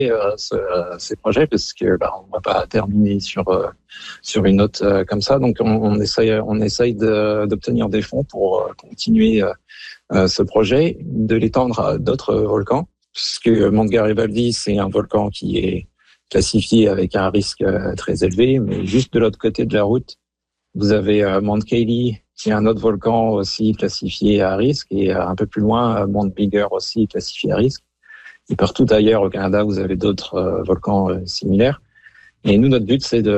ces projets parce que on va pas terminer sur une note comme ça. Donc on essaye d'obtenir des fonds pour continuer ce projet, de l'étendre à d'autres volcans, puisque Monte Garibaldi c'est un volcan qui est classifié avec un risque très élevé, mais juste de l'autre côté de la route, vous avez Mount Cayley, qui est un autre volcan aussi classifié à risque, et un peu plus loin, Mount Bigger aussi classifié à risque. Et partout ailleurs au Canada, vous avez d'autres volcans similaires. Et nous, notre but, c'est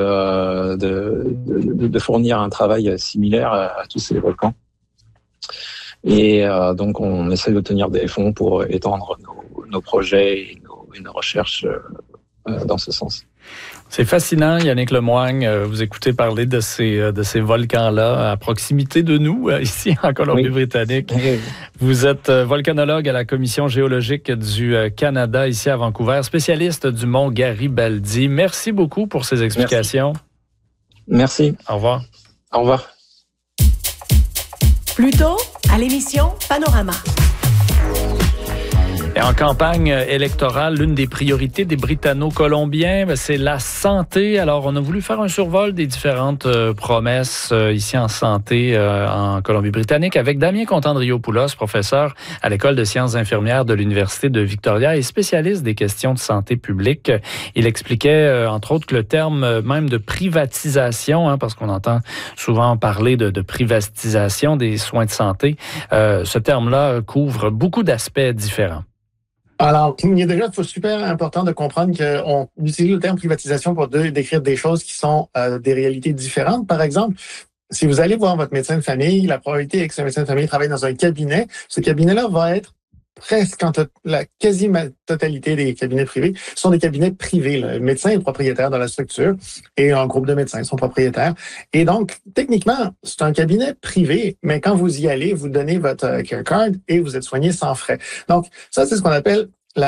de fournir un travail similaire à tous ces volcans. Et donc, on essaie d'obtenir des fonds pour étendre nos projets et nos recherches dans ce sens. C'est fascinant, Yannick Lemoigne. Vous écoutez parler de ces volcans-là à proximité de nous, ici en Colombie-Britannique. Oui. Vous êtes volcanologue à la Commission géologique du Canada, ici à Vancouver, spécialiste du mont Garibaldi. Merci beaucoup pour ces explications. Merci. Au revoir. Au revoir. Plus tôt, à l'émission Panorama. Et en campagne électorale, l'une des priorités des Britanno-Colombiens, c'est la santé. Alors, on a voulu faire un survol des différentes promesses ici en santé en Colombie-Britannique avec Damien Contandriopoulos, professeur à l'École de sciences infirmières de l'Université de Victoria et spécialiste des questions de santé publique. Il expliquait, entre autres, que le terme même de privatisation, parce qu'on entend souvent parler de privatisation des soins de santé, ce terme-là couvre beaucoup d'aspects différents. Alors, il est déjà super important de comprendre qu'on utilise le terme privatisation pour décrire des choses qui sont des réalités différentes. Par exemple, si vous allez voir votre médecin de famille, la probabilité est que ce médecin de famille travaille dans un cabinet. Ce cabinet-là va être presque la quasi-totalité des cabinets privés sont des cabinets privés. Le médecin est propriétaire de la structure et un groupe de médecins sont propriétaires. Et donc, techniquement, c'est un cabinet privé, mais quand vous y allez, vous donnez votre care card et vous êtes soigné sans frais. Donc, ça, c'est ce qu'on appelle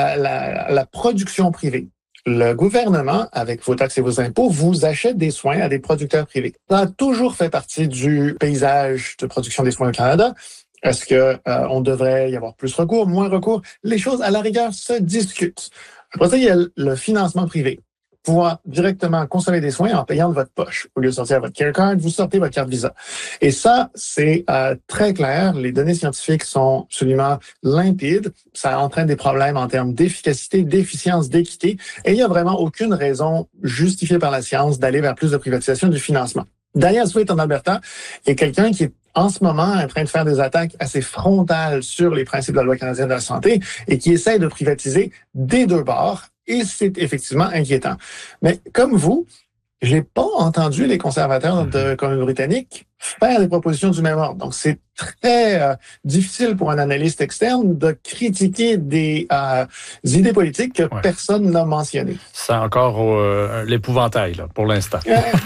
la production privée. Le gouvernement, avec vos taxes et vos impôts, vous achète des soins à des producteurs privés. Ça a toujours fait partie du paysage de production des soins au Canada. Est-ce que on devrait y avoir plus recours, moins recours? Les choses, à la rigueur, se discutent. Après ça, il y a le financement privé. Pouvoir directement consommer des soins en payant de votre poche. Au lieu de sortir votre care card, vous sortez votre carte Visa. Et ça, c'est très clair. Les données scientifiques sont absolument limpides. Ça entraîne des problèmes en termes d'efficacité, d'efficience, d'équité. Et il n'y a vraiment aucune raison justifiée par la science d'aller vers plus de privatisation du financement. Daniel Sweet en Alberta est quelqu'un qui est en ce moment en train de faire des attaques assez frontales sur les principes de la loi canadienne de la santé et qui essaie de privatiser des deux bords. Et c'est effectivement inquiétant. Mais comme vous, j'ai pas entendu les conservateurs de Colombie-Britannique faire des propositions du même ordre. Donc, c'est très difficile pour un analyste externe de critiquer des idées politiques que personne n'a mentionnées. C'est encore l'épouvantail, là, pour l'instant.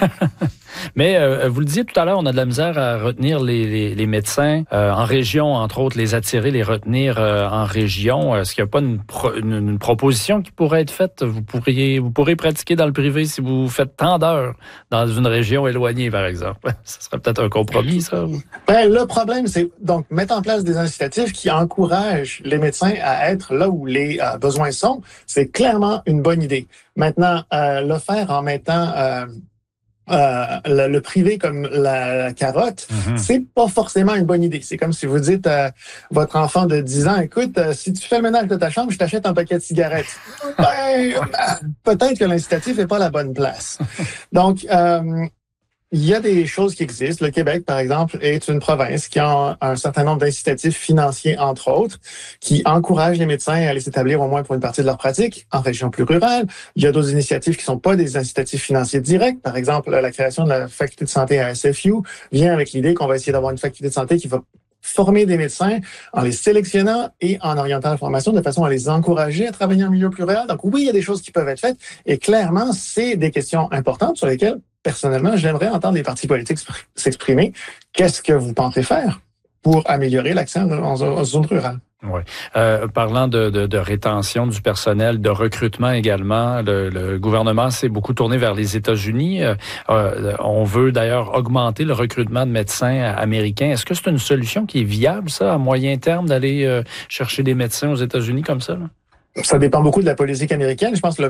Mais vous le disiez tout à l'heure, on a de la misère à retenir les médecins en région, entre autres, les attirer, les retenir en région. Est-ce qu'il n'y a pas une proposition qui pourrait être faite? Vous pourrez pratiquer dans le privé si vous faites tant d'heures dans une région éloignée, par exemple. Ce serait peut-être un compromis, ça? Le problème, c'est donc mettre en place des incitatifs qui encouragent les médecins à être là où les besoins sont. C'est clairement une bonne idée. Maintenant, le faire en mettant le privé comme la carotte, c'est pas forcément une bonne idée. C'est comme si vous dites à votre enfant de 10 ans, écoute, si tu fais le ménage de ta chambre, je t'achète un paquet de cigarettes. Peut-être que l'incitatif n'est pas la bonne place. Donc, il y a des choses qui existent. Le Québec, par exemple, est une province qui a un certain nombre d'incitatifs financiers, entre autres, qui encouragent les médecins à aller s'établir au moins pour une partie de leur pratique en région plus rurale. Il y a d'autres initiatives qui sont pas des incitatifs financiers directs. Par exemple, la création de la faculté de santé à SFU vient avec l'idée qu'on va essayer d'avoir une faculté de santé qui va former des médecins en les sélectionnant et en orientant la formation de façon à les encourager à travailler en milieu plus rural. Donc oui, il y a des choses qui peuvent être faites et clairement, c'est des questions importantes sur lesquelles, personnellement, j'aimerais entendre les partis politiques s'exprimer. Qu'est-ce que vous pensez faire pour améliorer l'accès en zone rurale? Oui. Parlant de rétention du personnel, de recrutement également, le gouvernement s'est beaucoup tourné vers les États-Unis. On veut d'ailleurs augmenter le recrutement de médecins américains. Est-ce que c'est une solution qui est viable, ça, à moyen terme, d'aller chercher des médecins aux États-Unis comme ça, là? Ça dépend beaucoup de la politique américaine. Je pense que